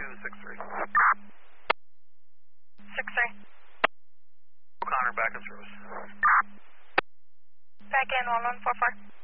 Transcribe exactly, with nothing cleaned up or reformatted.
two six three. six three. O'Connor back in service. Back in one one four four.